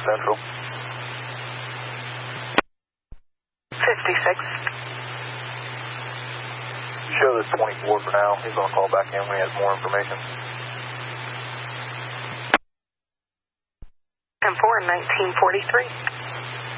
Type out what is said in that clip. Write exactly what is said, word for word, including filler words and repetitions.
Central. fifty-six. Show this twenty-four for now. He's going to call back in when he has more information. ten four, nineteen forty-three.